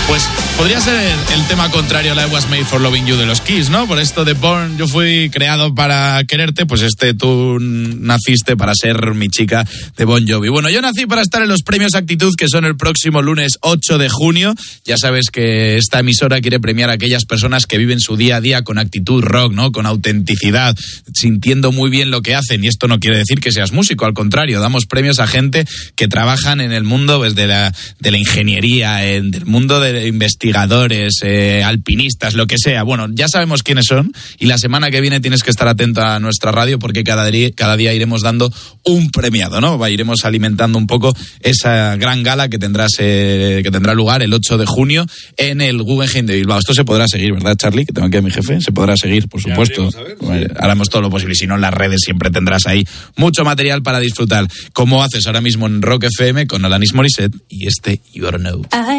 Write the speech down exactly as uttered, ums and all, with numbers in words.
Pues podría ser el, el tema contrario a la I Was Made for Loving You de los Kiss, ¿no? Por esto de Born, yo fui creado para quererte, pues este tú naciste para ser mi chica de Bon Jovi. Bueno, yo nací para estar en los premios Actitud, que son el próximo lunes ocho de junio. Ya sabes que esta emisora quiere premiar a aquellas personas que viven su día a día con actitud rock, ¿no? Con autenticidad, sintiendo muy bien lo que hacen. Y esto no quiere decir que seas músico, al contrario, damos premios a gente que trabajan en el mundo pues, de, la, de la ingeniería, en el mundo de investigadores, eh, alpinistas, lo que sea. Bueno, ya sabemos quiénes son y la semana que viene tienes que estar atento a nuestra radio porque cada día, cada día iremos dando un premiado, ¿no? Va, iremos alimentando un poco esa gran gala que tendrás, eh, que tendrá lugar el ocho de junio en el Guggenheim de Bilbao. Esto se podrá seguir, ¿verdad, Charlie? Que tengo aquí a mi jefe. Se podrá seguir, por supuesto. Ver, bueno, sí. Haremos todo lo posible. Si no, en las redes siempre tendrás ahí mucho material para disfrutar. Como haces ahora mismo en Rock F M con Alanis Morissette y este You Oughta Know.